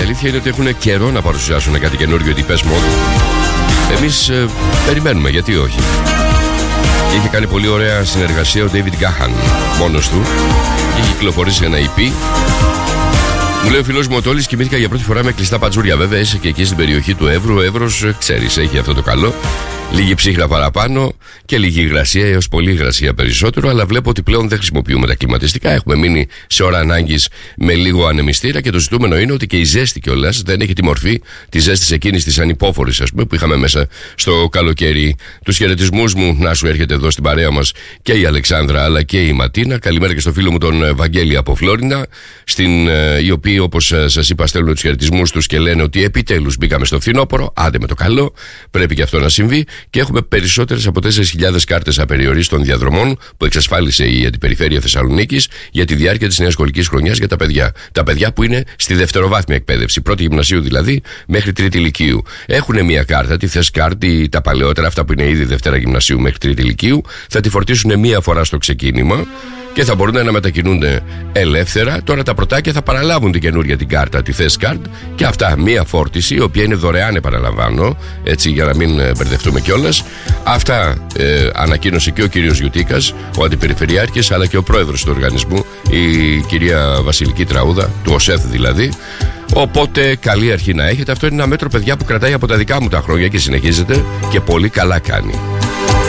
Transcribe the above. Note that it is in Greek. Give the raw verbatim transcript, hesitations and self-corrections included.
αλήθεια είναι ότι έχουν καιρό να παρουσιάσουν κάτι καινούριο Depeche Mode. Εμείς ε, περιμένουμε, γιατί όχι. Και είχε κάνει πολύ ωραία συνεργασία ο David Gahan μόνος του. Είχε κυκλοφορήσει ένα ι πι. Μου λέει ο φίλος μου ο Τόλης, κοιμήθηκα για πρώτη φορά με κλειστά πατζούρια. Βέβαια είσαι και εκεί στην περιοχή του Εύρου. Ο Εύρος, ξέρεις, έχει αυτό το καλό. Λίγη ψύχρα παραπάνω και λίγη υγρασία έως πολύ υγρασία περισσότερο. Αλλά βλέπω ότι πλέον δεν χρησιμοποιούμε τα κλιματιστικά. Έχουμε μείνει σε ώρα ανάγκης με λίγο ανεμιστήρα. Και το ζητούμενο είναι ότι και η ζέστη κιόλας δεν έχει τη μορφή τη ζέστη εκείνης της ανυπόφορης, ας πούμε, που είχαμε μέσα στο καλοκαίρι. Τους χαιρετισμούς μου να σου έρχεται εδώ στην παρέα μας και η Αλεξάνδρα αλλά και η Ματίνα. Καλημέρα και στο φίλο μου τον Βαγγέλη από Φλόρινα, στην, οι οποίοι, όπως σας είπα, στέλνουν τους χαιρετισμούς τους και λένε ότι επιτέλους μπήκαμε στο φθινόπωρο. Άντε με το καλό, πρέπει και αυτό να συμβεί. Και έχουμε περισσότερες από τέσσερις χιλιάδες κάρτες απεριορίστων διαδρομών που εξασφάλισε η Αντιπεριφέρεια Θεσσαλονίκης για τη διάρκεια της νέας σχολικής χρονιάς για τα παιδιά. Τα παιδιά που είναι στη δευτεροβάθμια εκπαίδευση, πρώτη γυμνασίου δηλαδή μέχρι τρίτη λυκείου. Έχουν μια κάρτα, τη θες κάρτη, τα παλαιότερα, αυτά που είναι ήδη δευτέρα γυμνασίου μέχρι τρίτη λυκείου, θα τη φορτίσουν μία φορά στο ξεκίνημα και θα μπορούν να μετακινούνται ελεύθερα. Τώρα τα πρωτάκια θα παραλάβουν την καινούρια την κάρτα, τη θες κάρτ, και αυτά μία φόρτιση, η οποία είναι δωρεάν, επαναλαμβάνω, έτσι για να μην μπερδευτούμε κιόλας. Αυτά ε, ανακοίνωσε και ο κύριος Γιουτίκας, ο Αντιπεριφερειάρχης, αλλά και ο πρόεδρος του οργανισμού, η κυρία Βασιλική Τραούδα, του ΟΣΕΘ δηλαδή. Οπότε καλή αρχή να έχετε. Αυτό είναι ένα μέτρο, παιδιά, που κρατάει από τα δικά μου τα χρόνια και συνεχίζεται και πολύ καλά κάνει.